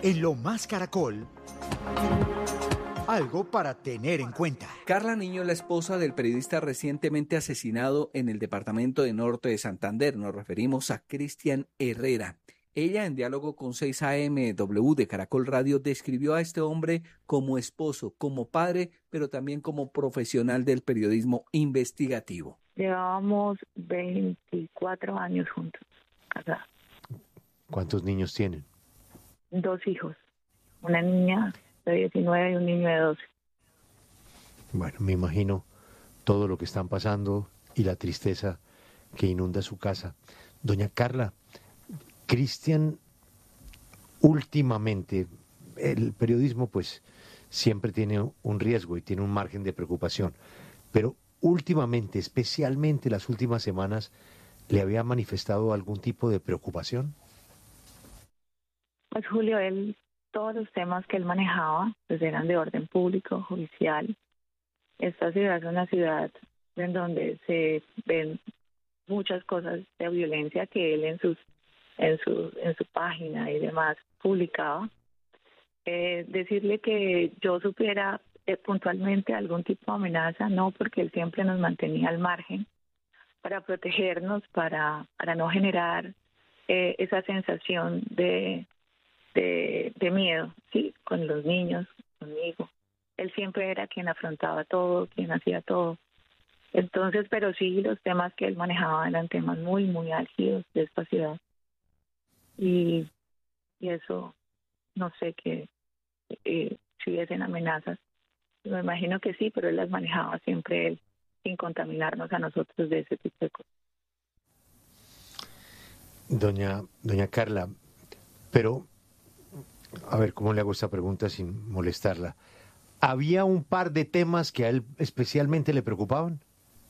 En Lo Más Caracol, algo para tener en cuenta. Carla Niño es la esposa del periodista recientemente asesinado en el departamento de Norte de Santander. Nos referimos a Cristian Herrera. Ella, en diálogo con 6am de Caracol Radio, describió a este hombre como esposo, como padre, pero también como profesional del periodismo investigativo. Llevábamos 24 años juntos, casados. ¿Cuántos niños tienen? 2 hijos, una niña de 19 y un niño de 12. Bueno, me imagino todo lo que están pasando y la tristeza que inunda su casa. Doña Carla, Cristian, últimamente, el periodismo pues siempre tiene un riesgo y tiene un margen de preocupación, pero últimamente, especialmente las últimas semanas, ¿le había manifestado algún tipo de preocupación? Pues Julio, todos los temas que él manejaba pues eran de orden público, judicial. Esta ciudad es una ciudad en donde se ven muchas cosas de violencia que él en su página y demás publicaba. Decirle que yo supiera puntualmente algún tipo de amenaza, no, porque él siempre nos mantenía al margen para protegernos, para no generar esa sensación de miedo, sí, con los niños, conmigo. Él siempre era quien afrontaba todo, quien hacía todo. Entonces, pero sí, los temas que él manejaba eran temas muy, muy álgidos de esta ciudad. Y eso, no sé si hubiesen amenazas. Me imagino que sí, pero él las manejaba siempre él, sin contaminarnos a nosotros de ese tipo de cosas. Doña Carla, pero, a ver, ¿cómo le hago esta pregunta sin molestarla? ¿Había un par de temas que a él especialmente le preocupaban?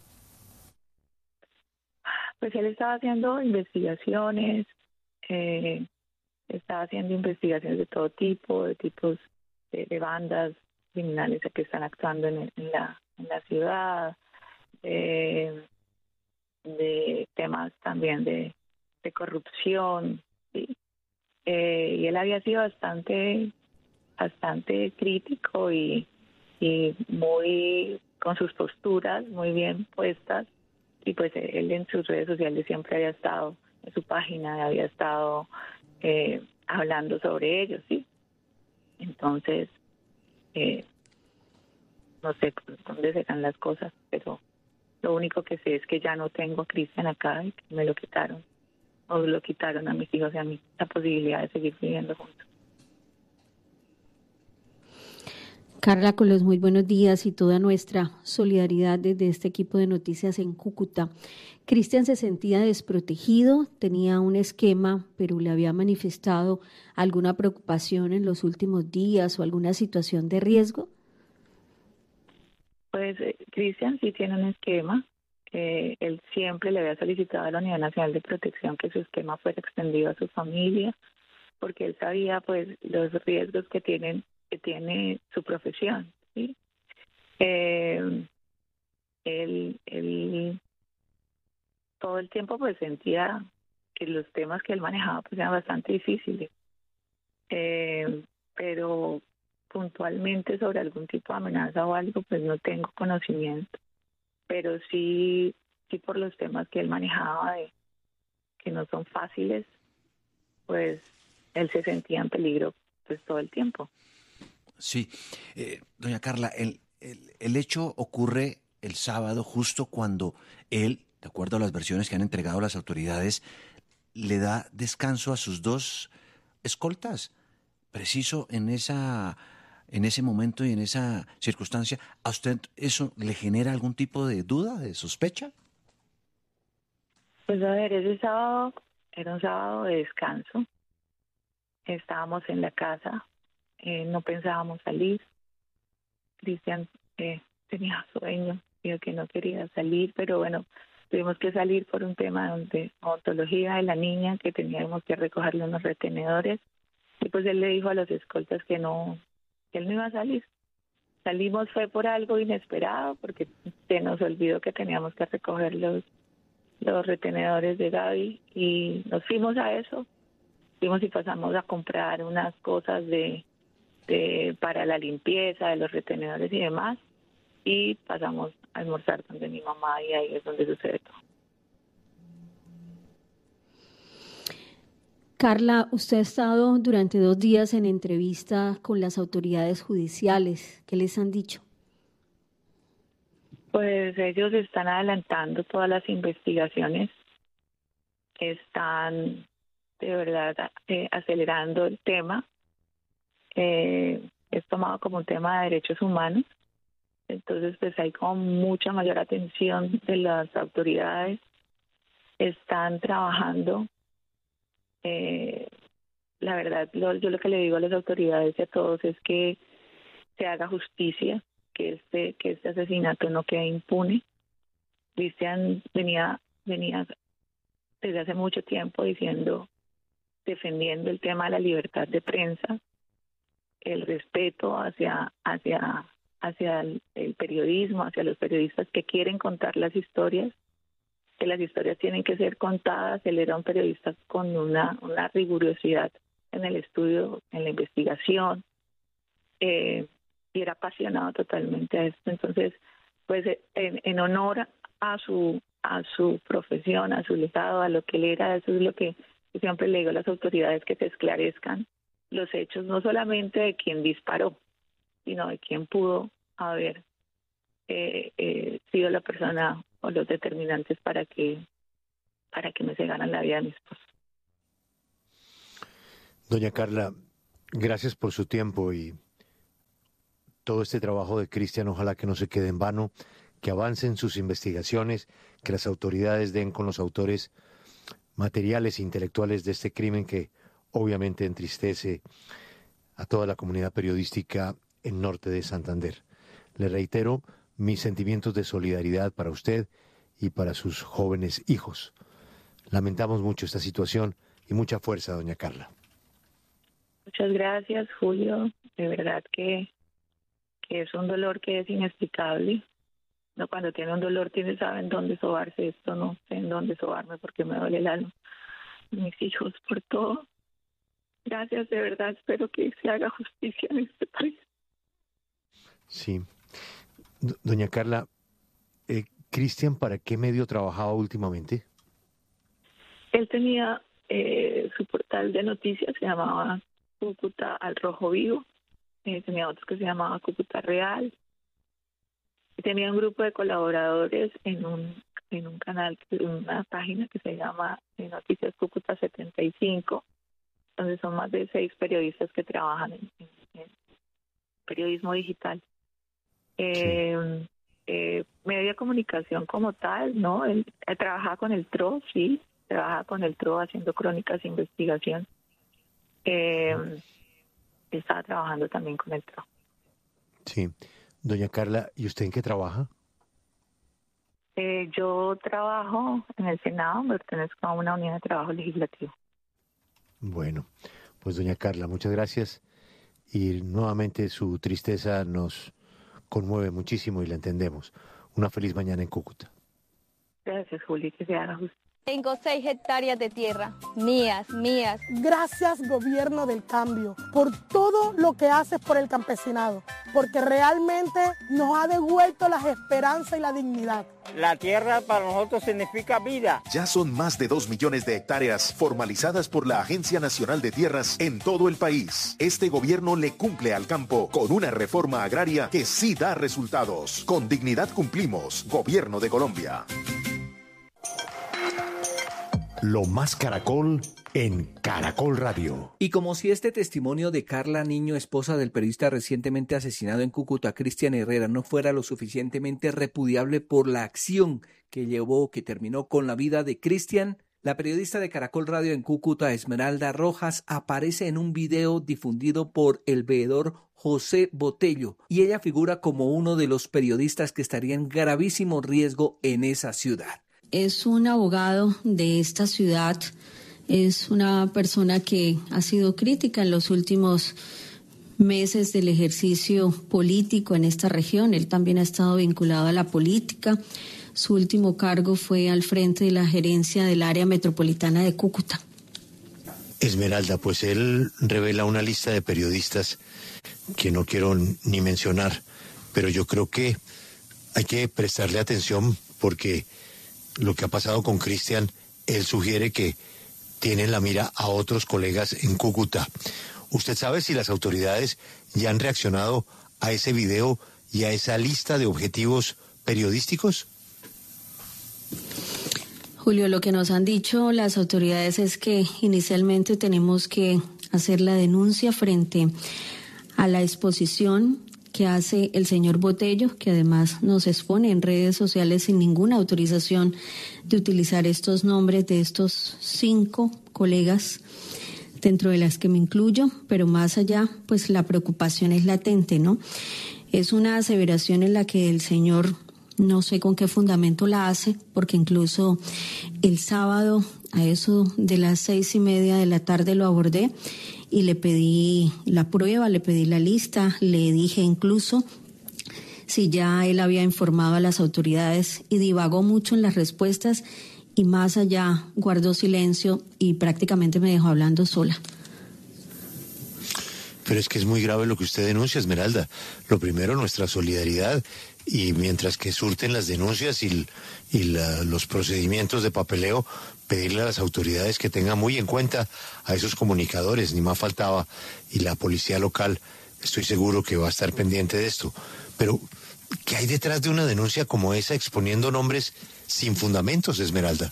Pues él estaba haciendo investigaciones, estaba haciendo investigaciones de todo tipo, de tipos de bandas criminales que están actuando en la ciudad, de temas también de corrupción, ¿sí? Y él había sido bastante crítico y muy con sus posturas muy bien puestas, y pues él en sus redes sociales siempre había estado, en su página había estado hablando sobre ellos, sí. Entonces no sé por dónde serán las cosas, pero lo único que sé es que ya no tengo a Cristian acá y que me lo quitaron, o lo quitaron a mis hijos y a mí la posibilidad de seguir viviendo juntos. Carla, con los muy buenos días y toda nuestra solidaridad desde este equipo de noticias en Cúcuta. Cristian se sentía desprotegido, tenía un esquema, pero le había manifestado alguna preocupación en los últimos días o alguna situación de riesgo. Pues Cristian sí tiene un esquema. Él siempre le había solicitado a la Unidad Nacional de Protección que su esquema fuera extendido a su familia, porque él sabía pues los riesgos que tiene su profesión, ¿sí? Él todo el tiempo pues sentía que los temas que él manejaba pues eran bastante difíciles, pero puntualmente sobre algún tipo de amenaza o algo pues no tengo conocimiento, pero sí por los temas que él manejaba que no son fáciles, pues él se sentía en peligro pues todo el tiempo. Sí, doña Carla, el hecho ocurre el sábado justo cuando él, de acuerdo a las versiones que han entregado las autoridades, le da descanso a sus 2 escoltas, preciso en ese momento y en esa circunstancia. ¿A usted eso le genera algún tipo de duda, de sospecha? Pues a ver, ese sábado era un sábado de descanso. Estábamos en la casa, no pensábamos salir. Cristian tenía sueño, dijo que no quería salir, pero bueno, tuvimos que salir por un tema de odontología de la niña, que teníamos que recogerle unos retenedores, y pues él le dijo a los escoltas que él no iba a salir. Salimos fue por algo inesperado, porque se nos olvidó que teníamos que recoger los retenedores de Gaby, y nos fuimos a eso. fuimos y pasamos a comprar unas cosas para la limpieza de los retenedores y demás, y pasamos a almorzar donde mi mamá, y ahí es donde sucede todo. Carla, usted ha estado durante 2 días en entrevista con las autoridades judiciales. ¿Qué les han dicho? Pues ellos están adelantando todas las investigaciones, están de verdad acelerando el tema. Es tomado como un tema de derechos humanos, entonces pues hay como mucha mayor atención de las autoridades, están trabajando. La verdad, yo lo que le digo a las autoridades y a todos es que se haga justicia, que este asesinato no quede impune. Cristian venía desde hace mucho tiempo defendiendo el tema de la libertad de prensa, el respeto hacia el periodismo, hacia los periodistas que quieren contar las historias, que las historias tienen que ser contadas. Él era un periodista con una rigurosidad en el estudio, en la investigación, y era apasionado totalmente a esto. Entonces, pues en honor a su profesión, a su legado, a lo que él era, eso es lo que yo siempre le digo a las autoridades, que se esclarezcan los hechos, no solamente de quien disparó, sino de quien pudo haber sido la persona o los determinantes para que me cegaran la vida de mi esposo. Doña Carla, gracias por su tiempo y todo este trabajo de Cristian, ojalá que no se quede en vano, que avancen sus investigaciones, que las autoridades den con los autores materiales e intelectuales de este crimen que obviamente entristece a toda la comunidad periodística en norte de Santander. Le reitero mis sentimientos de solidaridad para usted y para sus jóvenes hijos. Lamentamos mucho esta situación y mucha fuerza, doña Carla. Muchas gracias, Julio. De verdad que es un dolor que es inexplicable. No, cuando tiene un dolor sabe en dónde sobarse. Esto no sé en dónde sobarme porque me duele el alma. Mis hijos, por todo. Gracias, de verdad. Espero que se haga justicia en este país. Sí. Doña Carla, Cristian, ¿para qué medio trabajaba últimamente? Él tenía su portal de noticias, se llamaba Cúcuta al Rojo Vivo. Tenía otros que se llamaba Cúcuta Real. Tenía un grupo de colaboradores en un canal, una página que se llama Noticias Cúcuta 75, donde son más de 6 periodistas que trabajan en periodismo digital. Medio de comunicación como tal, ¿no? Él trabajaba con el TRO, sí, trabajaba con el TRO haciendo crónicas de investigación. Estaba trabajando también con el TRO. Sí. Doña Carla, ¿y usted en qué trabaja? Yo trabajo en el Senado, pertenezco a una unidad de trabajo legislativo. Bueno, pues doña Carla, muchas gracias. Y nuevamente su tristeza nos conmueve muchísimo y la entendemos. Una feliz mañana en Cúcuta. Gracias, Juli, que se haga justicia. Tengo 6 hectáreas de tierra, mías. Gracias, Gobierno del Cambio, por todo lo que haces por el campesinado, porque realmente nos ha devuelto las esperanzas y la dignidad. La tierra para nosotros significa vida. Ya son más de 2 millones de hectáreas formalizadas por la Agencia Nacional de Tierras en todo el país. Este gobierno le cumple al campo con una reforma agraria que sí da resultados. Con dignidad cumplimos. Gobierno de Colombia. Lo más Caracol en Caracol Radio. Y como si este testimonio de Carla Niño, esposa del periodista recientemente asesinado en Cúcuta, Cristian Herrera, no fuera lo suficientemente repudiable por la acción que terminó con la vida de Cristian, la periodista de Caracol Radio en Cúcuta, Esmeralda Rojas, aparece en un video difundido por el veedor José Botello, y ella figura como uno de los periodistas que estaría en gravísimo riesgo en esa ciudad. Es un abogado de esta ciudad, es una persona que ha sido crítica en los últimos meses del ejercicio político en esta región. Él también ha estado vinculado a la política. Su último cargo fue al frente de la gerencia del área metropolitana de Cúcuta. Esmeralda, pues él revela una lista de periodistas que no quiero ni mencionar, pero yo creo que hay que prestarle atención porque lo que ha pasado con Cristian, él sugiere que tienen la mira a otros colegas en Cúcuta. ¿Usted sabe si las autoridades ya han reaccionado a ese video y a esa lista de objetivos periodísticos? Julio, lo que nos han dicho las autoridades es que inicialmente tenemos que hacer la denuncia frente a la exposición que hace el señor Botello, que además nos expone en redes sociales sin ninguna autorización de utilizar estos nombres de estos 5 colegas, dentro de las que me incluyo, pero más allá, pues la preocupación es latente, ¿no? Es una aseveración en la que el señor, no sé con qué fundamento la hace, porque incluso el sábado a eso de las 6:30 de la tarde lo abordé y le pedí la prueba, le pedí la lista, le dije incluso si ya él había informado a las autoridades y divagó mucho en las respuestas y más allá guardó silencio y prácticamente me dejó hablando sola. Pero es que es muy grave lo que usted denuncia, Esmeralda. Lo primero, nuestra solidaridad, y mientras que surten las denuncias y los procedimientos de papeleo, pedirle a las autoridades que tengan muy en cuenta a esos comunicadores, ni más faltaba, y la policía local, estoy seguro que va a estar pendiente de esto. Pero, ¿qué hay detrás de una denuncia como esa exponiendo nombres sin fundamentos, Esmeralda?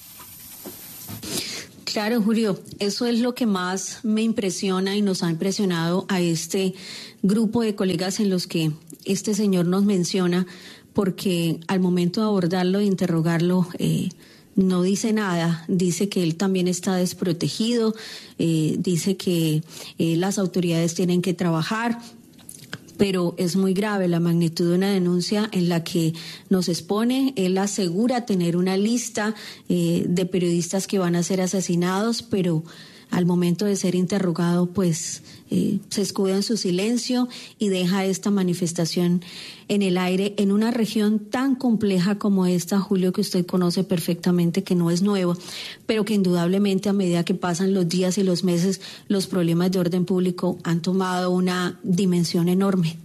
Claro, Julio, eso es lo que más me impresiona y nos ha impresionado a este grupo de colegas en los que este señor nos menciona, porque al momento de abordarlo e interrogarlo, no dice nada, dice que él también está desprotegido, dice que las autoridades tienen que trabajar. Pero es muy grave la magnitud de una denuncia en la que nos expone. Él asegura tener una lista de periodistas que van a ser asesinados, pero al momento de ser interrogado, pues se escuda en su silencio y deja esta manifestación en el aire en una región tan compleja como esta, Julio, que usted conoce perfectamente, que no es nuevo, pero que indudablemente a medida que pasan los días y los meses, los problemas de orden público han tomado una dimensión enorme.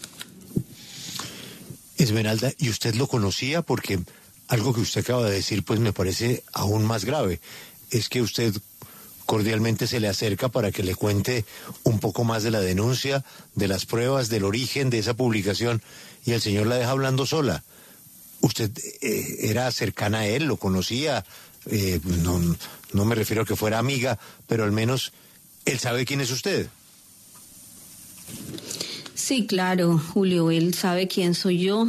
Esmeralda, ¿y usted lo conocía? Porque algo que usted acaba de decir, pues me parece aún más grave. Es que usted cordialmente se le acerca para que le cuente un poco más de la denuncia, de las pruebas, del origen de esa publicación, y el señor la deja hablando sola. ¿Usted era cercana a él, lo conocía? No me refiero a que fuera amiga, pero al menos él sabe quién es usted. Sí, claro, Julio, él sabe quién soy yo.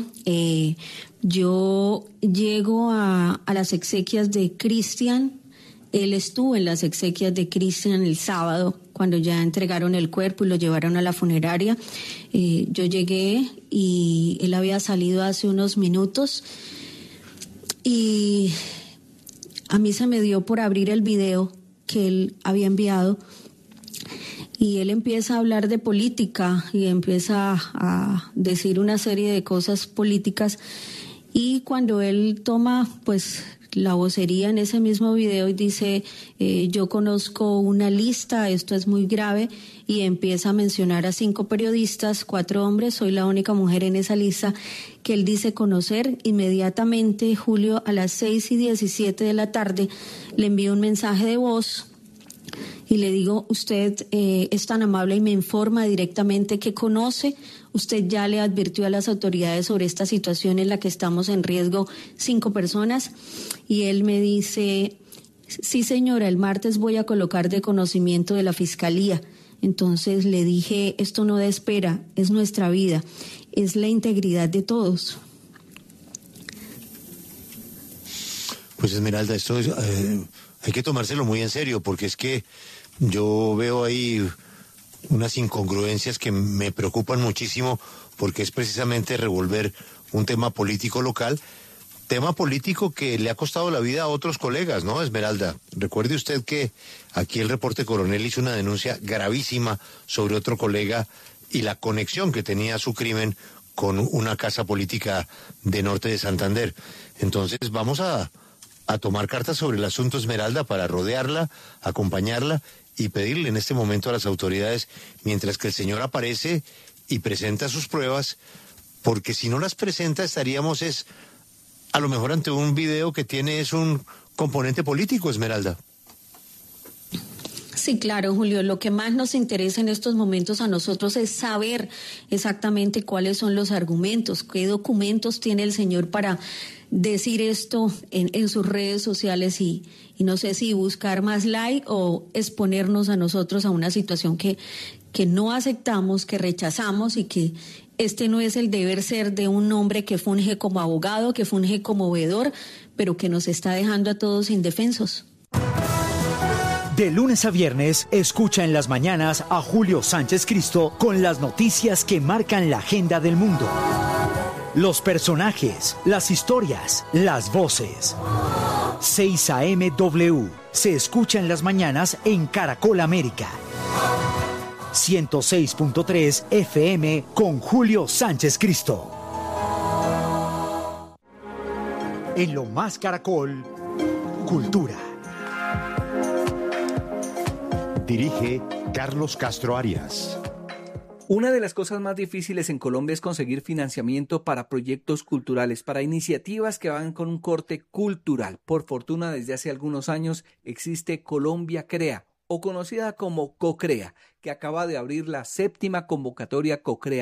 Yo llego a las exequias de Cristian. Él estuvo en las exequias de Cristian el sábado, cuando ya entregaron el cuerpo y lo llevaron a la funeraria. Yo llegué y él había salido hace unos minutos y a mí se me dio por abrir el video que él había enviado y él empieza a hablar de política y empieza a decir una serie de cosas políticas, y cuando él toma pues la vocería en ese mismo video y dice yo conozco una lista, esto es muy grave, y empieza a mencionar a 5 periodistas, 4 hombres, soy la única mujer en esa lista que él dice conocer. Inmediatamente, Julio, a las 6:17 de la tarde le envío un mensaje de voz y le digo, usted es tan amable y me informa directamente que conoce, usted ya le advirtió a las autoridades sobre esta situación en la que estamos en riesgo 5 personas, y él me dice, sí señora, el martes voy a colocar de conocimiento de la Fiscalía. Entonces le dije, esto no da espera, es nuestra vida, es la integridad de todos. Pues Esmeralda, esto es, hay que tomárselo muy en serio, porque es que yo veo ahí unas incongruencias que me preocupan muchísimo, porque es precisamente revolver un tema político local, tema político que le ha costado la vida a otros colegas, ¿no, Esmeralda? Recuerde usted que aquí el Reporte Coronel hizo una denuncia gravísima sobre otro colega y la conexión que tenía su crimen con una casa política de norte de Santander. Entonces vamos a a tomar cartas sobre el asunto Esmeralda para rodearla, acompañarla y pedirle en este momento a las autoridades, mientras que el señor aparece y presenta sus pruebas, porque si no las presenta estaríamos a lo mejor ante un video que tiene un componente político, Esmeralda. Sí, claro, Julio. Lo que más nos interesa en estos momentos a nosotros es saber exactamente cuáles son los argumentos, qué documentos tiene el señor para decir esto en sus redes sociales y no sé si buscar más like o exponernos a nosotros a una situación que no aceptamos, que rechazamos y que este no es el deber ser de un hombre que funge como abogado, que funge como veedor, pero que nos está dejando a todos indefensos. De lunes a viernes, escucha en las mañanas a Julio Sánchez Cristo con las noticias que marcan la agenda del mundo. Los personajes, las historias, las voces. 6 AM W se escucha en las mañanas en Caracol América. 106.3 FM con Julio Sánchez Cristo. En Lo Más Caracol, Cultura. Dirige Carlos Castro Arias. Una de las cosas más difíciles en Colombia es conseguir financiamiento para proyectos culturales, para iniciativas que van con un corte cultural. Por fortuna, desde hace algunos años existe Colombia Crea, o conocida como CoCrea, que acaba de abrir la 7ª convocatoria CoCrea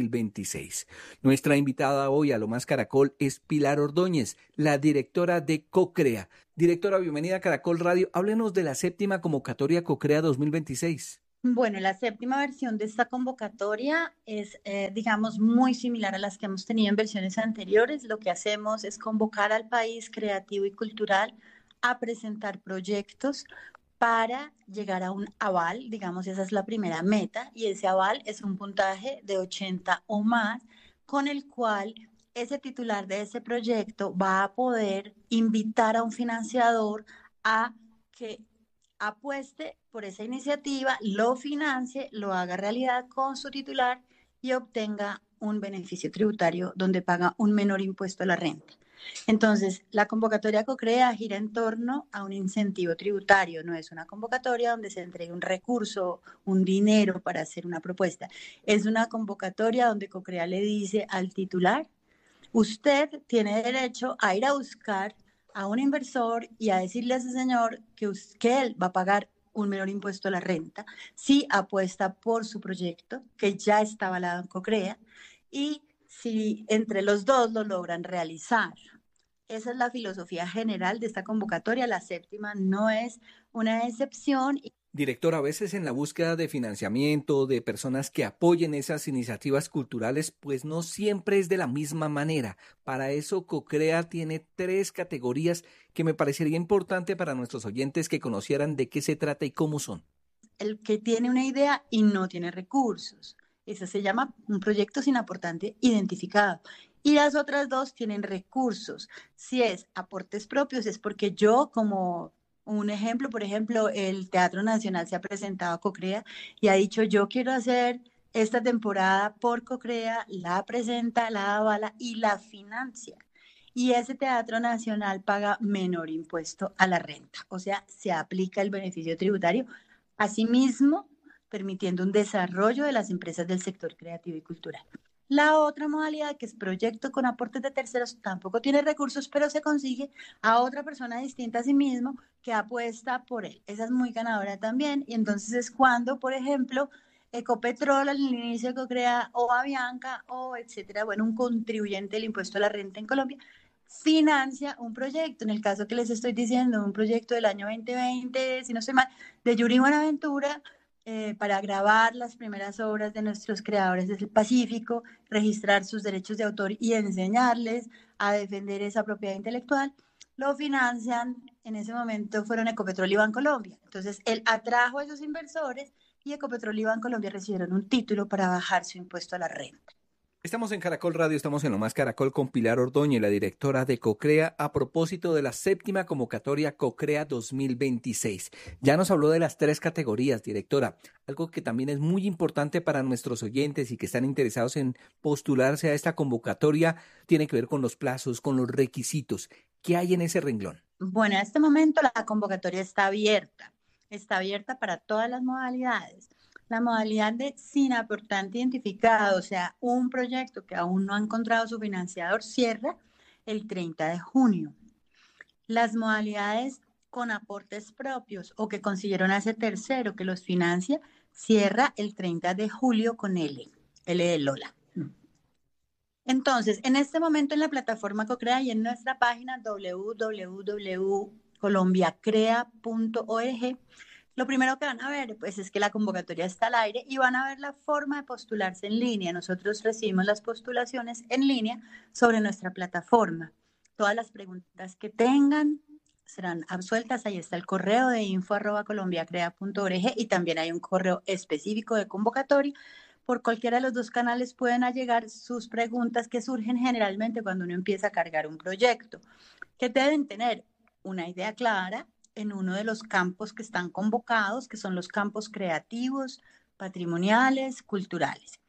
2026. Nuestra invitada hoy a Lo Más Caracol es Pilar Ordóñez, la directora de CoCrea. Directora, bienvenida a Caracol Radio. Háblenos de la 7ª convocatoria CoCrea 2026. Bueno, la 7ª versión de esta convocatoria es, digamos, muy similar a las que hemos tenido en versiones anteriores. Lo que hacemos es convocar al país creativo y cultural a presentar proyectos para llegar a un aval, digamos, esa es la primera meta, y ese aval es un puntaje de 80 o más, con el cual ese titular de ese proyecto va a poder invitar a un financiador a que apueste por esa iniciativa, lo financie, lo haga realidad con su titular y obtenga un beneficio tributario donde paga un menor impuesto a la renta. Entonces, la convocatoria CoCrea gira en torno a un incentivo tributario, no es una convocatoria donde se entregue un recurso, un dinero para hacer una propuesta. Es una convocatoria donde CoCrea le dice al titular, usted tiene derecho a ir a buscar a un inversor y a decirle a ese señor que él va a pagar un menor impuesto a la renta si apuesta por su proyecto, que ya está avalado en CoCrea, y si entre los dos lo logran realizar. Esa es la filosofía general de esta convocatoria. La 7ª no es una excepción. Directora, a veces en la búsqueda de financiamiento, de personas que apoyen esas iniciativas culturales, pues no siempre es de la misma manera. Para eso CoCrea tiene 3 categorías que me parecería importante para nuestros oyentes que conocieran de qué se trata y cómo son. El que tiene una idea y no tiene recursos. Eso se llama un proyecto sin aportante identificado. Y las otras 2 tienen recursos. Si es aportes propios, es porque yo, como un ejemplo, por ejemplo, el Teatro Nacional se ha presentado a CoCrea y ha dicho, yo quiero hacer esta temporada por CoCrea, la presenta, la avala y la financia. Y ese Teatro Nacional paga menor impuesto a la renta. O sea, se aplica el beneficio tributario. Asimismo, permitiendo un desarrollo de las empresas del sector creativo y cultural. La otra modalidad, que es proyecto con aportes de terceros, tampoco tiene recursos, pero se consigue a otra persona distinta a sí mismo que apuesta por él. Esa es muy ganadora también, y entonces es cuando, por ejemplo, Ecopetrol al inicio de CoCrea o Avianca o etcétera, bueno, un contribuyente del impuesto a la renta en Colombia, financia un proyecto. En el caso que les estoy diciendo, un proyecto del año 2020, si no estoy mal, de Yuri Buenaventura, para grabar las primeras obras de nuestros creadores del Pacífico, registrar sus derechos de autor y enseñarles a defender esa propiedad intelectual, lo financian, en ese momento fueron Ecopetrol y Bancolombia. Entonces, él atrajo a esos inversores y Ecopetrol y Bancolombia recibieron un título para bajar su impuesto a la renta. Estamos en Caracol Radio, estamos en Lo Más Caracol con Pilar Ordóñez, la directora de CoCrea, a propósito de la 7ª convocatoria CoCrea 2026. Ya nos habló de las 3 categorías, directora. Algo que también es muy importante para nuestros oyentes y que están interesados en postularse a esta convocatoria tiene que ver con los plazos, con los requisitos. ¿Qué hay en ese renglón? Bueno, en este momento la convocatoria está abierta para todas las modalidades. La modalidad de sin aportante identificado, o sea, un proyecto que aún no ha encontrado su financiador, cierra el 30 de junio. Las modalidades con aportes propios o que consiguieron a ese tercero que los financia, cierra el 30 de julio con L de Lola. Entonces, en este momento en la plataforma CoCrea y en nuestra página www.colombiacrea.org, lo primero que van a ver pues, es que la convocatoria está al aire y van a ver la forma de postularse en línea. Nosotros recibimos las postulaciones en línea sobre nuestra plataforma. Todas las preguntas que tengan serán absueltas. Ahí está el correo de info@colombiacrea.org y también hay un correo específico de convocatoria. Por cualquiera de los dos canales pueden llegar sus preguntas que surgen generalmente cuando uno empieza a cargar un proyecto, que deben tener una idea clara en uno de los campos que están convocados, que son los campos creativos, patrimoniales, culturales.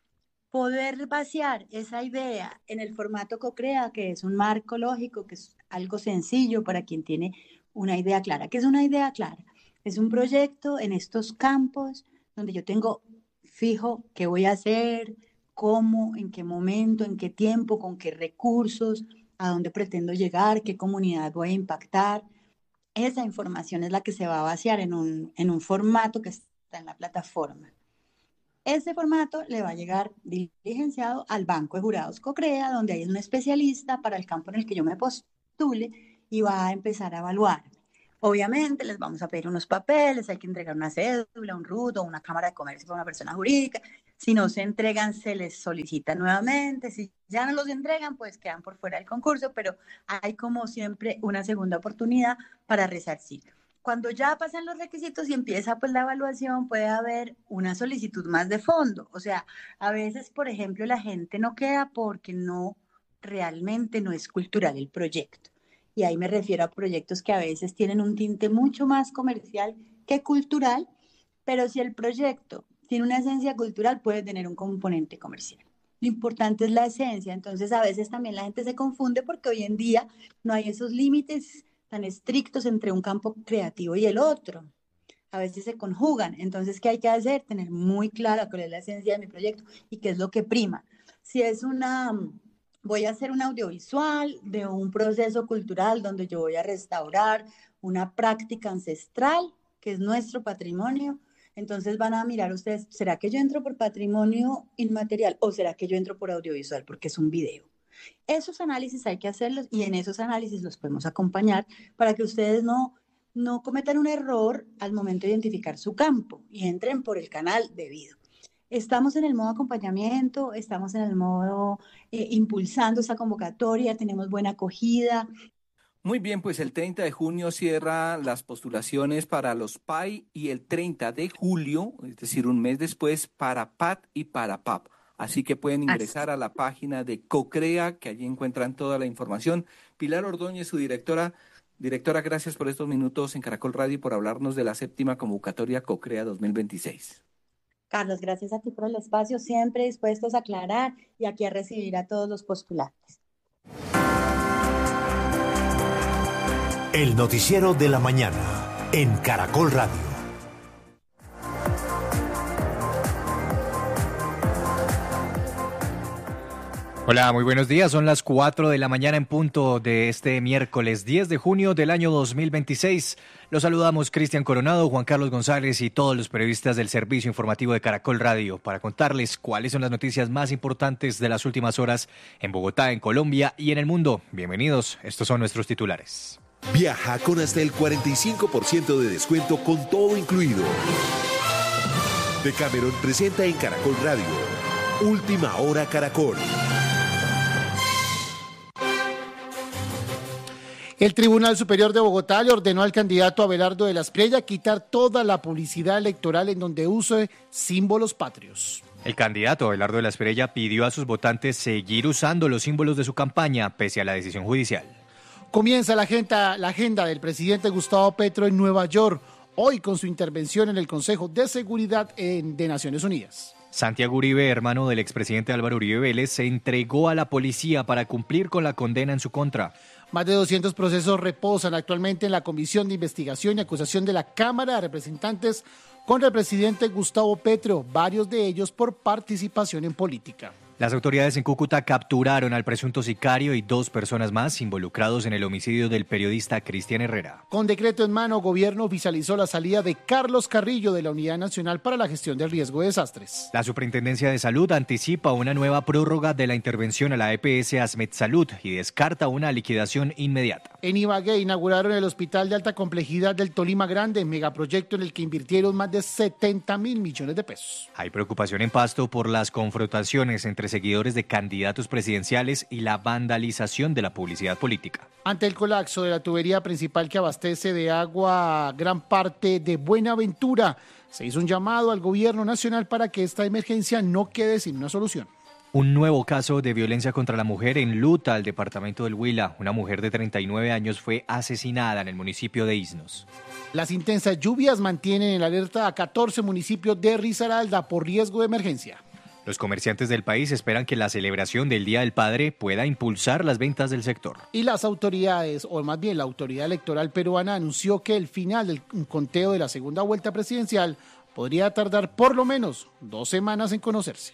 Poder vaciar esa idea en el formato CoCrea, que es un marco lógico, que es algo sencillo para quien tiene una idea clara. ¿Qué es una idea clara? Es un proyecto en estos campos donde yo tengo fijo qué voy a hacer, cómo, en qué momento, en qué tiempo, con qué recursos, a dónde pretendo llegar, qué comunidad voy a impactar. Esa información es la que se va a vaciar en un formato que está en la plataforma. Ese formato le va a llegar diligenciado al banco de jurados CoCrea, donde hay un especialista para el campo en el que yo me postule y va a empezar a evaluar. Obviamente les vamos a pedir unos papeles, hay que entregar una cédula, un RUT o una cámara de comercio para una persona jurídica. Si no se entregan, se les solicita nuevamente. Si ya no los entregan, pues quedan por fuera del concurso, pero hay como siempre una segunda oportunidad para resarcir. Cuando ya pasan los requisitos y empieza pues la evaluación, puede haber una solicitud más de fondo. O sea, a veces, por ejemplo, la gente no queda porque realmente no es cultural el proyecto. Y ahí me refiero a proyectos que a veces tienen un tinte mucho más comercial que cultural, pero si el proyecto tiene una esencia cultural, puede tener un componente comercial. Lo importante es la esencia, entonces a veces también la gente se confunde porque hoy en día no hay esos límites tan estrictos entre un campo creativo y el otro. A veces se conjugan, entonces ¿qué hay que hacer? Tener muy clara cuál es la esencia de mi proyecto y qué es lo que prima. Si es voy a hacer un audiovisual de un proceso cultural donde yo voy a restaurar una práctica ancestral, que es nuestro patrimonio. Entonces van a mirar ustedes, ¿será que yo entro por patrimonio inmaterial o será que yo entro por audiovisual? Porque es un video. Esos análisis hay que hacerlos y en esos análisis los podemos acompañar para que ustedes no cometan un error al momento de identificar su campo y entren por el canal debido. Estamos en el modo acompañamiento, estamos en el modo impulsando esa convocatoria, tenemos buena acogida. Muy bien, pues el 30 de junio cierra las postulaciones para los PAI y el 30 de julio, es decir, un mes después, para PAT y para PAP. Así que pueden ingresar a la página de CoCrea, que allí encuentran toda la información. Pilar Ordóñez, su directora, gracias por estos minutos en Caracol Radio y por hablarnos de la 7ª convocatoria CoCrea 2026. Carlos, gracias a ti por el espacio, siempre dispuestos a aclarar y aquí a recibir a todos los postulantes. El noticiero de la mañana en Caracol Radio. Hola, muy buenos días. Son las 4 de la mañana en punto de este miércoles 10 de junio del año 2026. Los saludamos Cristian Coronado, Juan Carlos González y todos los periodistas del servicio informativo de Caracol Radio para contarles cuáles son las noticias más importantes de las últimas horas en Bogotá, en Colombia y en el mundo. Bienvenidos, estos son nuestros titulares. Viaja con hasta el 45% de descuento con todo incluido. Decameron presenta en Caracol Radio Última Hora Caracol. El Tribunal Superior de Bogotá le ordenó al candidato Abelardo de la Espriella quitar toda la publicidad electoral en donde use símbolos patrios. El candidato Abelardo de la Espriella pidió a sus votantes seguir usando los símbolos de su campaña pese a la decisión judicial. Comienza la agenda del presidente Gustavo Petro en Nueva York, hoy con su intervención en el Consejo de Seguridad de Naciones Unidas. Santiago Uribe, hermano del expresidente Álvaro Uribe Vélez, se entregó a la policía para cumplir con la condena en su contra. Más de 200 procesos reposan actualmente en la Comisión de Investigación y Acusación de la Cámara de Representantes contra el presidente Gustavo Petro, varios de ellos por participación en política. Las autoridades en Cúcuta capturaron al presunto sicario y 2 personas más involucrados en el homicidio del periodista Cristian Herrera. Con decreto en mano, gobierno oficializó la salida de Carlos Carrillo de la Unidad Nacional para la Gestión del Riesgo de Desastres. La Superintendencia de Salud anticipa una nueva prórroga de la intervención a la EPS Asmed Salud y descarta una liquidación inmediata. En Ibagué inauguraron el Hospital de Alta Complejidad del Tolima Grande, megaproyecto en el que invirtieron más de 70.000 millones de pesos. Hay preocupación en Pasto por las confrontaciones entre seguidores de candidatos presidenciales y la vandalización de la publicidad política. Ante el colapso de la tubería principal que abastece de agua gran parte de Buenaventura, se hizo un llamado al gobierno nacional para que esta emergencia no quede sin una solución. Un nuevo caso de violencia contra la mujer enluta al departamento del Huila. Una mujer de 39 años fue asesinada en el municipio de Isnos. Las intensas lluvias mantienen en alerta a 14 municipios de Risaralda por riesgo de emergencia. Los comerciantes del país esperan que la celebración del Día del Padre pueda impulsar las ventas del sector. Y las autoridades, o más bien la autoridad electoral peruana, anunció que el final del conteo de la segunda vuelta presidencial podría tardar por lo menos 2 semanas en conocerse.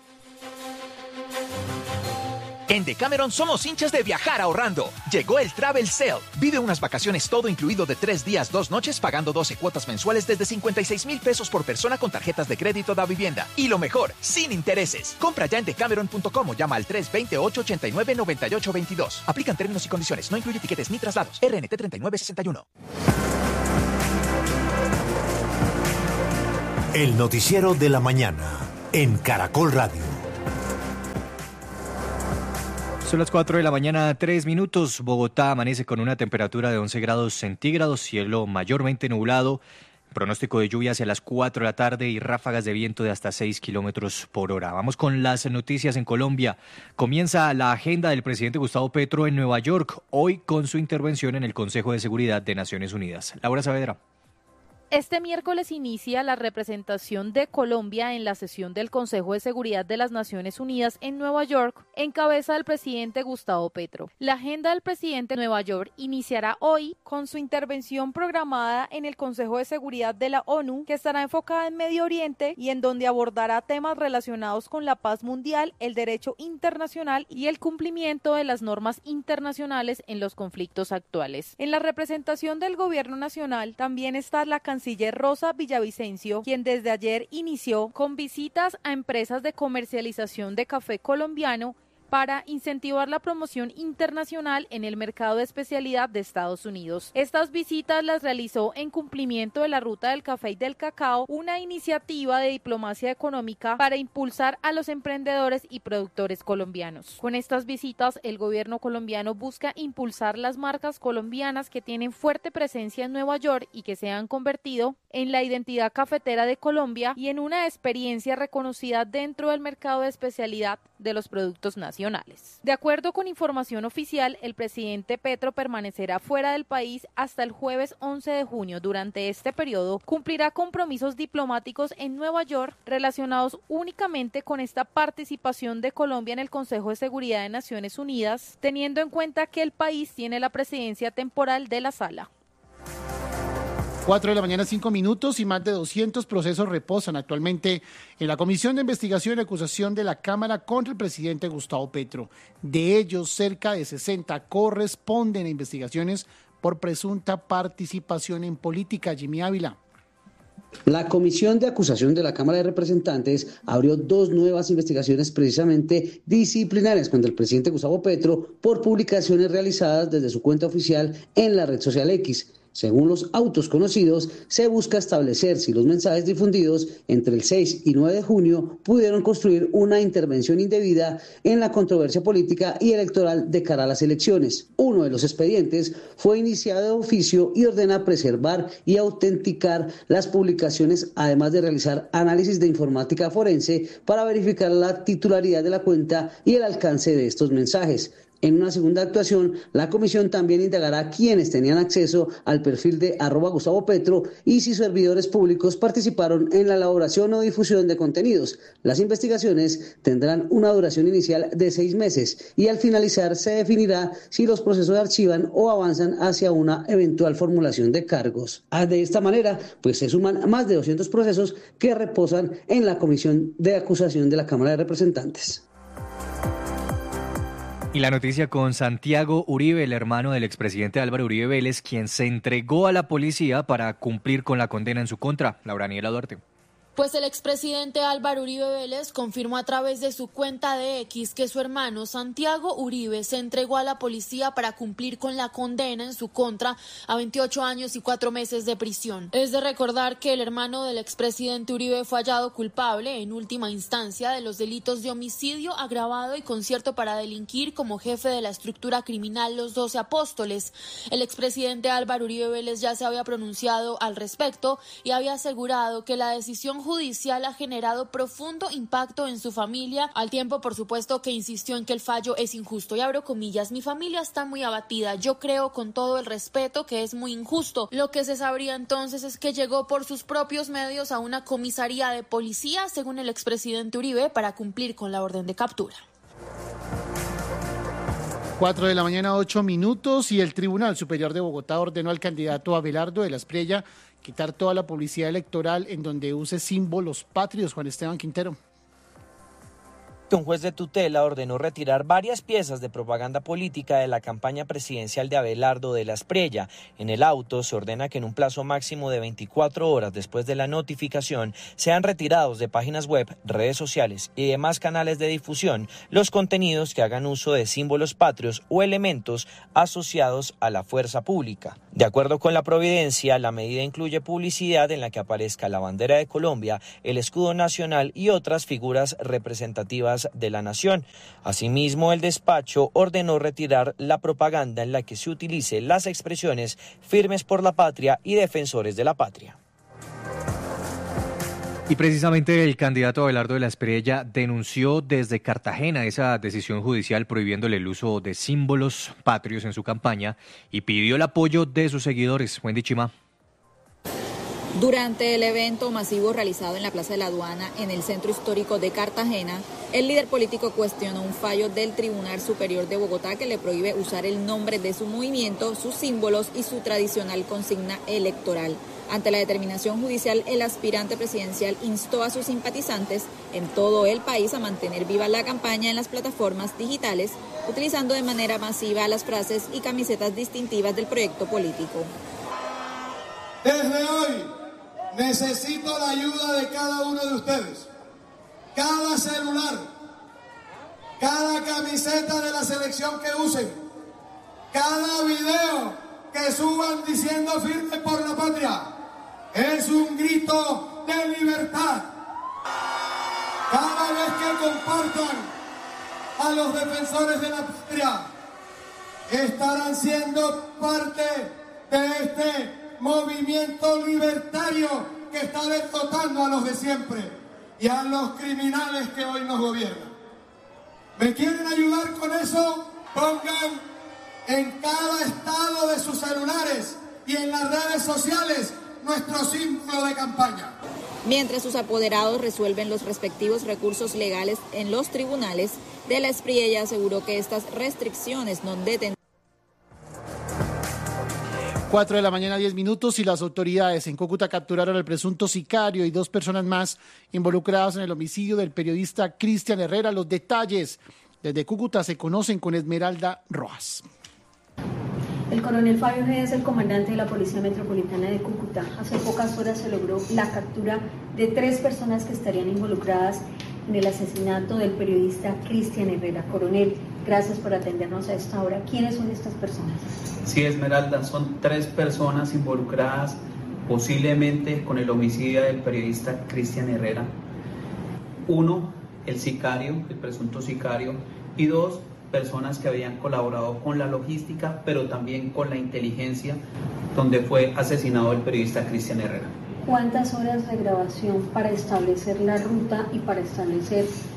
En Decameron somos hinchas de viajar ahorrando. Llegó el Travel Sale. Vive unas vacaciones todo incluido de 3 días, 2 noches, pagando 12 cuotas mensuales desde 56,000 pesos por persona con tarjetas de crédito da vivienda. Y lo mejor, sin intereses. Compra ya en decameron.com o llama al 320-889-9822. Aplican términos y condiciones. No incluye tiquetes ni traslados. RNT 3961. El noticiero de la mañana en Caracol Radio. Son las 4 de la mañana, 3 minutos. Bogotá amanece con una temperatura de 11 grados centígrados, cielo mayormente nublado, pronóstico de lluvia hacia las 4 de la tarde y ráfagas de viento de hasta 6 kilómetros por hora. Vamos con las noticias en Colombia. Comienza la agenda del presidente Gustavo Petro en Nueva York, hoy con su intervención en el Consejo de Seguridad de Naciones Unidas. Laura Saavedra. Este miércoles inicia la representación de Colombia en la sesión del Consejo de Seguridad de las Naciones Unidas en Nueva York, en cabeza del presidente Gustavo Petro. La agenda del presidente de Nueva York iniciará hoy con su intervención programada en el Consejo de Seguridad de la ONU, que estará enfocada en Medio Oriente y en donde abordará temas relacionados con la paz mundial, el derecho internacional y el cumplimiento de las normas internacionales en los conflictos actuales. En la representación del gobierno nacional también está la canciller Rosa Villavicencio, quien desde ayer inició con visitas a empresas de comercialización de café colombiano para incentivar la promoción internacional en el mercado de especialidad de Estados Unidos. Estas visitas las realizó en cumplimiento de la Ruta del Café y del Cacao, una iniciativa de diplomacia económica para impulsar a los emprendedores y productores colombianos. Con estas visitas, el gobierno colombiano busca impulsar las marcas colombianas que tienen fuerte presencia en Nueva York y que se han convertido en la identidad cafetera de Colombia y en una experiencia reconocida dentro del mercado de especialidad de los productos nacionales. De acuerdo con información oficial, el presidente Petro permanecerá fuera del país hasta el jueves 11 de junio. Durante este periodo, cumplirá compromisos diplomáticos en Nueva York relacionados únicamente con esta participación de Colombia en el Consejo de Seguridad de Naciones Unidas, teniendo en cuenta que el país tiene la presidencia temporal de la sala. 4 de la mañana, 5 minutos, y más de 200 procesos reposan actualmente en la Comisión de Investigación y Acusación de la Cámara contra el presidente Gustavo Petro. De ellos, cerca de 60 corresponden a investigaciones por presunta participación en política. Jimmy Ávila. La Comisión de Acusación de la Cámara de Representantes abrió 2 nuevas investigaciones precisamente disciplinarias contra el presidente Gustavo Petro por publicaciones realizadas desde su cuenta oficial en la red social X. Según los autos conocidos, se busca establecer si los mensajes difundidos entre el 6 y 9 de junio pudieron construir una intervención indebida en la controversia política y electoral de cara a las elecciones. Uno de los expedientes fue iniciado de oficio y ordena preservar y autenticar las publicaciones, además de realizar análisis de informática forense para verificar la titularidad de la cuenta y el alcance de estos mensajes. En una segunda actuación, la comisión también indagará quiénes tenían acceso al perfil de @Gustavo Petro y si servidores públicos participaron en la elaboración o difusión de contenidos. Las investigaciones tendrán una duración inicial de 6 meses y al finalizar se definirá si los procesos archivan o avanzan hacia una eventual formulación de cargos. De esta manera, pues se suman más de 200 procesos que reposan en la Comisión de Acusación de la Cámara de Representantes. Y la noticia con Santiago Uribe, el hermano del expresidente Álvaro Uribe Vélez, quien se entregó a la policía para cumplir con la condena en su contra. Laura Daniela Duarte. Pues el expresidente Álvaro Uribe Vélez confirmó a través de su cuenta de X que su hermano Santiago Uribe se entregó a la policía para cumplir con la condena en su contra a 28 años y 4 meses de prisión. Es de recordar que el hermano del expresidente Uribe fue hallado culpable en última instancia de los delitos de homicidio agravado y concierto para delinquir como jefe de la estructura criminal Los 12 Apóstoles. El expresidente Álvaro Uribe Vélez ya se había pronunciado al respecto y había asegurado que la decisión judicial ha generado profundo impacto en su familia, al tiempo, por supuesto, que insistió en que el fallo es injusto. Y abro comillas, mi familia está muy abatida, yo creo con todo el respeto que es muy injusto. Lo que se sabría entonces es que llegó por sus propios medios a una comisaría de policía, según el expresidente Uribe, para cumplir con la orden de captura. 4 de la mañana, 8 minutos, y el Tribunal Superior de Bogotá ordenó al candidato Abelardo de la Espriella quitar toda la publicidad electoral en donde use símbolos patrios. Juan Esteban Quintero. Un juez de tutela ordenó retirar varias piezas de propaganda política de la campaña presidencial de Abelardo de la Espriella. En el auto se ordena que en un plazo máximo de 24 horas después de la notificación sean retirados de páginas web, redes sociales y demás canales de difusión los contenidos que hagan uso de símbolos patrios o elementos asociados a la fuerza pública. De acuerdo con la providencia, la medida incluye publicidad en la que aparezca la bandera de Colombia, el escudo nacional y otras figuras representativas de la nación. Asimismo, el despacho ordenó retirar la propaganda en la que se utilice las expresiones firmes por la patria y defensores de la patria. Y precisamente el candidato Abelardo de la Espriella denunció desde Cartagena esa decisión judicial prohibiéndole el uso de símbolos patrios en su campaña y pidió el apoyo de sus seguidores. Wendy Chima. Durante el evento masivo realizado en la Plaza de la Aduana en el centro histórico de Cartagena, el líder político cuestionó un fallo del Tribunal Superior de Bogotá que le prohíbe usar el nombre de su movimiento, sus símbolos y su tradicional consigna electoral. Ante la determinación judicial, el aspirante presidencial instó a sus simpatizantes en todo el país a mantener viva la campaña en las plataformas digitales, utilizando de manera masiva las frases y camisetas distintivas del proyecto político. Desde hoy necesito la ayuda de cada uno de ustedes. Cada celular, cada camiseta de la selección que usen, cada video que suban diciendo firme por la patria, es un grito de libertad. Cada vez que compartan a los defensores de la patria, estarán siendo parte de este movimiento libertario que está derrotando a los de siempre y a los criminales que hoy nos gobiernan. ¿Me quieren ayudar con eso? Pongan en cada estado de sus celulares y en las redes sociales nuestro símbolo de campaña. Mientras sus apoderados resuelven los respectivos recursos legales en los tribunales, de la Espriella aseguró que estas restricciones no detendrán. 4 de la mañana, 10 minutos, y las autoridades en Cúcuta capturaron al presunto sicario y 2 personas más involucradas en el homicidio del periodista Cristian Herrera. Los detalles desde Cúcuta se conocen con Esmeralda Rojas. El coronel Fabio Ojeda es el comandante de la Policía Metropolitana de Cúcuta. Hace pocas horas se logró la captura de 3 personas que estarían involucradas en el asesinato del periodista Cristian Herrera. Coronel, gracias por atendernos a esta hora. ¿Quiénes son estas personas? Sí, Esmeralda, son 3 personas involucradas posiblemente con el homicidio del periodista Cristian Herrera. 1, el sicario, el presunto sicario, y 2, personas que habían colaborado con la logística, pero también con la inteligencia, donde fue asesinado el periodista Cristian Herrera. ¿Cuántas horas de grabación para establecer la ruta y para establecer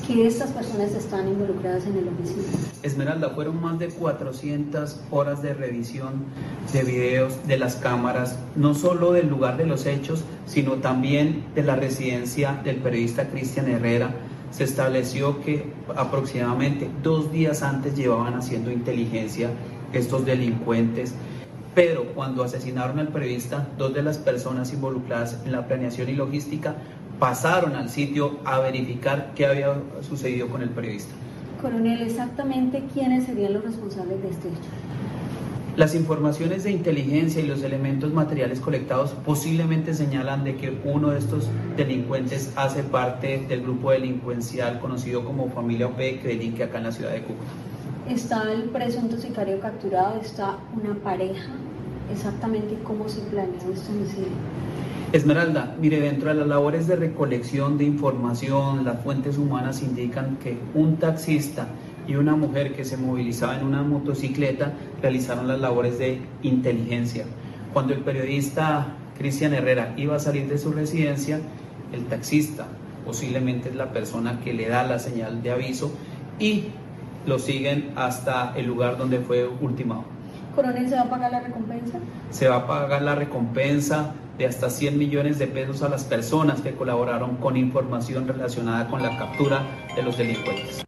que estas personas están involucradas en el homicidio? Esmeralda, fueron más de 400 horas de revisión de videos de las cámaras, no solo del lugar de los hechos, sino también de la residencia del periodista Cristian Herrera. Se estableció que aproximadamente 2 días antes llevaban haciendo inteligencia estos delincuentes, pero cuando asesinaron al periodista, 2 de las personas involucradas en la planeación y logística pasaron al sitio a verificar qué había sucedido con el periodista. Coronel, exactamente quiénes serían los responsables de este hecho. Las informaciones de inteligencia y los elementos materiales colectados posiblemente señalan de que uno de estos delincuentes hace parte del grupo delincuencial conocido como Familia OP que delinque acá en la ciudad de Cúcuta. Está el presunto sicario capturado, está una pareja. Exactamente cómo se planeó este homicidio. Esmeralda, mire, dentro de las labores de recolección de información, las fuentes humanas indican que un taxista y una mujer que se movilizaba en una motocicleta realizaron las labores de inteligencia. Cuando el periodista Cristian Herrera iba a salir de su residencia, el taxista posiblemente es la persona que le da la señal de aviso y lo siguen hasta el lugar donde fue ultimado. Coronel, ¿se va a pagar la recompensa? Se va a pagar la recompensa de hasta 100 millones de pesos a las personas que colaboraron con información relacionada con la captura de los delincuentes.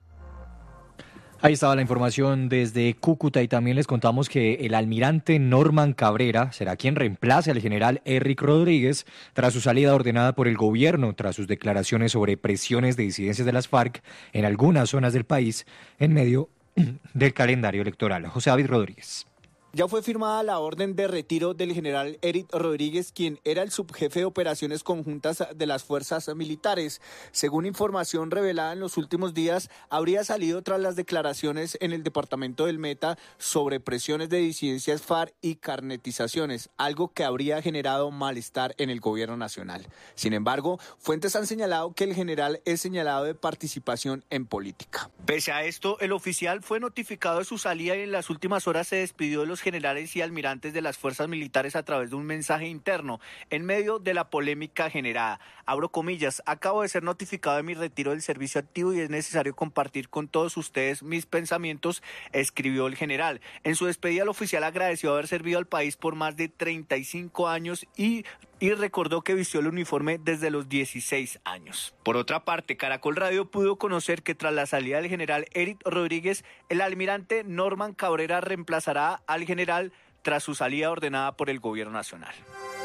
Ahí estaba la información desde Cúcuta y también les contamos que el almirante Norman Cabrera será quien reemplace al general Eric Rodríguez tras su salida ordenada por el gobierno, tras sus declaraciones sobre presiones de disidencias de las FARC en algunas zonas del país en medio del calendario electoral. José David Rodríguez. Ya fue firmada la orden de retiro del general Eric Rodríguez, quien era el subjefe de operaciones conjuntas de las fuerzas militares. Según información revelada en los últimos días, habría salido tras las declaraciones en el departamento del Meta sobre presiones de disidencias FARC y carnetizaciones, algo que habría generado malestar en el gobierno nacional. Sin embargo, fuentes han señalado que el general es señalado de participación en política. Pese a esto, el oficial fue notificado de su salida y en las últimas horas se despidió de los generales y almirantes de las fuerzas militares a través de un mensaje interno en medio de la polémica generada. Abro comillas, acabo de ser notificado de mi retiro del servicio activo y es necesario compartir con todos ustedes mis pensamientos, escribió el general. En su despedida, el oficial agradeció haber servido al país por más de 35 años y recordó que vistió el uniforme desde los 16 años. Por otra parte, Caracol Radio pudo conocer que tras la salida del general Eric Rodríguez, el almirante Norman Cabrera reemplazará al general tras su salida ordenada por el gobierno nacional.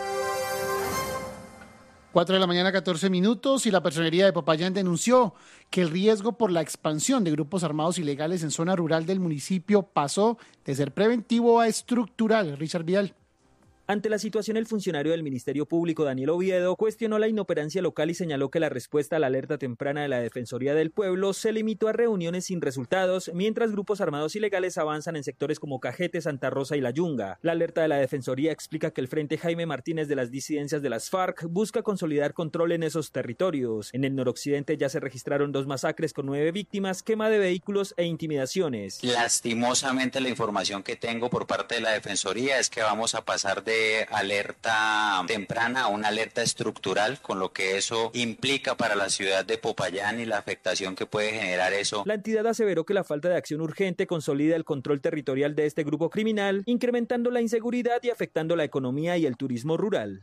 4 de la mañana, 14 minutos, y la Personería de Popayán denunció que el riesgo por la expansión de grupos armados ilegales en zona rural del municipio pasó de ser preventivo a estructural. Richard Vidal. Ante la situación, el funcionario del Ministerio Público, Daniel Oviedo, cuestionó la inoperancia local y señaló que la respuesta a la alerta temprana de la Defensoría del Pueblo se limitó a reuniones sin resultados, mientras grupos armados ilegales avanzan en sectores como Cajete, Santa Rosa y La Yunga. La alerta de la Defensoría explica que el Frente Jaime Martínez de las disidencias de las FARC busca consolidar control en esos territorios. En el noroccidente ya se registraron 2 masacres con 9 víctimas, quema de vehículos e intimidaciones. Lastimosamente, la información que tengo por parte de la Defensoría es que vamos a pasar de alerta temprana a una alerta estructural, con lo que eso implica para la ciudad de Popayán y la afectación que puede generar eso. La entidad aseveró que la falta de acción urgente consolida el control territorial de este grupo criminal, incrementando la inseguridad y afectando la economía y el turismo rural.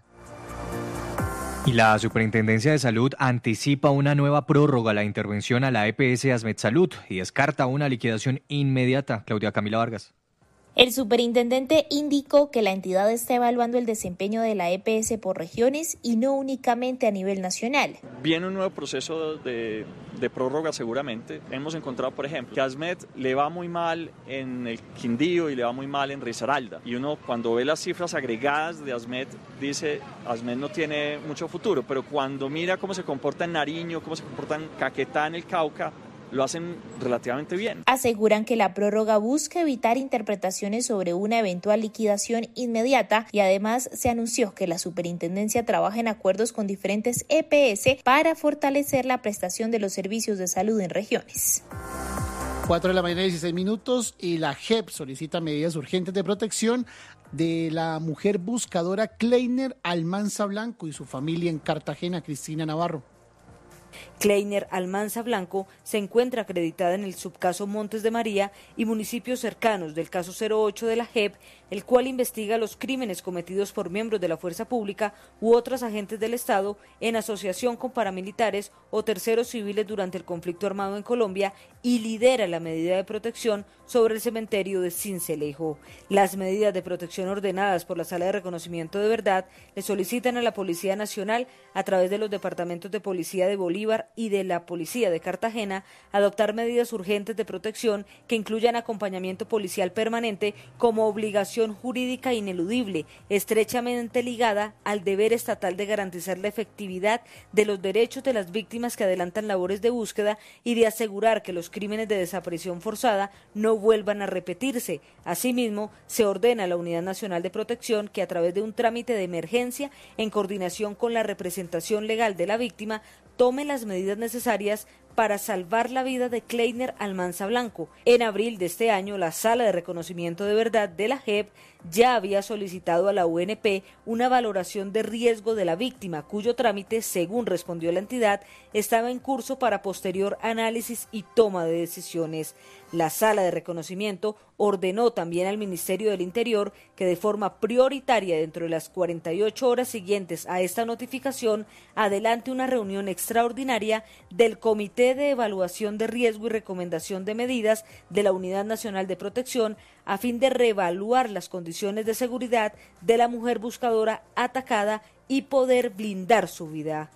Y la Superintendencia de Salud anticipa una nueva prórroga a la intervención a la EPS Asmed Salud y descarta una liquidación inmediata. Claudia Camila Vargas. El superintendente indicó que la entidad está evaluando el desempeño de la EPS por regiones y no únicamente a nivel nacional. Viene un nuevo proceso de prórroga seguramente. Hemos encontrado, por ejemplo, que a Asmed le va muy mal en el Quindío y le va muy mal en Risaralda. Y uno cuando ve las cifras agregadas de Asmed dice, Asmed no tiene mucho futuro, pero cuando mira cómo se comporta en Nariño, cómo se comporta en Caquetá, en el Cauca, lo hacen relativamente bien. Aseguran que la prórroga busca evitar interpretaciones sobre una eventual liquidación inmediata y además se anunció que la superintendencia trabaja en acuerdos con diferentes EPS para fortalecer la prestación de los servicios de salud en regiones. 4 de la mañana, 16 minutos, y la JEP solicita medidas urgentes de protección de la mujer buscadora Kleiner Almanza Blanco y su familia en Cartagena. Cristina Navarro. Kleiner Almanza Blanco se encuentra acreditada en el subcaso Montes de María y municipios cercanos del caso 08 de la JEP, el cual investiga los crímenes cometidos por miembros de la fuerza pública u otros agentes del Estado en asociación con paramilitares o terceros civiles durante el conflicto armado en Colombia y lidera la medida de protección sobre el cementerio de Sincelejo. Las medidas de protección ordenadas por la Sala de Reconocimiento de Verdad le solicitan a la Policía Nacional, a través de los departamentos de Policía de Bolívar y de la Policía de Cartagena, adoptar medidas urgentes de protección que incluyan acompañamiento policial permanente como obligación jurídica ineludible, estrechamente ligada al deber estatal de garantizar la efectividad de los derechos de las víctimas que adelantan labores de búsqueda y de asegurar que los crímenes de desaparición forzada no vuelvan a repetirse. Asimismo, se ordena a la Unidad Nacional de Protección que, a través de un trámite de emergencia, en coordinación con la representación legal de la víctima, tome las medidas necesarias para salvar la vida de Kleiner Almanza Blanco. En abril de este año, la Sala de Reconocimiento de Verdad de la JEP ya había solicitado a la UNP una valoración de riesgo de la víctima, cuyo trámite, según respondió la entidad, estaba en curso para posterior análisis y toma de decisiones. La Sala de Reconocimiento ordenó también al Ministerio del Interior que, de forma prioritaria dentro de las 48 horas siguientes a esta notificación, adelante una reunión extraordinaria del Comité de Evaluación de Riesgo y Recomendación de Medidas de la Unidad Nacional de Protección a fin de reevaluar las condiciones de seguridad de la mujer buscadora atacada y poder blindar su vida.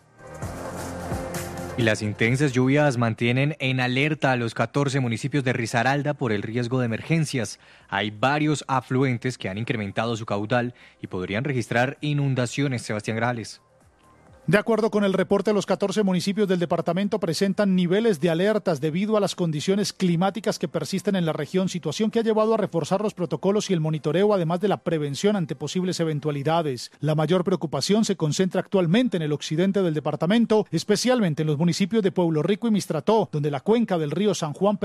Y las intensas lluvias mantienen en alerta a los 14 municipios de Risaralda por el riesgo de emergencias. Hay varios afluentes que han incrementado su caudal y podrían registrar inundaciones. Sebastián Grajales. De acuerdo con el reporte, los 14 municipios del departamento presentan niveles de alertas debido a las condiciones climáticas que persisten en la región, situación que ha llevado a reforzar los protocolos y el monitoreo, además de la prevención ante posibles eventualidades. La mayor preocupación se concentra actualmente en el occidente del departamento, especialmente en los municipios de Pueblo Rico y Mistrató, donde la cuenca del río San Juan